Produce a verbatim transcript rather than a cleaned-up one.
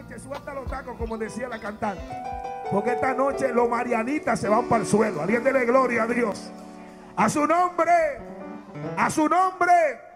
noche suelta los tacos, como decía la cantante. Porque esta noche los marianitas se van para el suelo. Alguien dele gloria a Dios. A su nombre, a su nombre.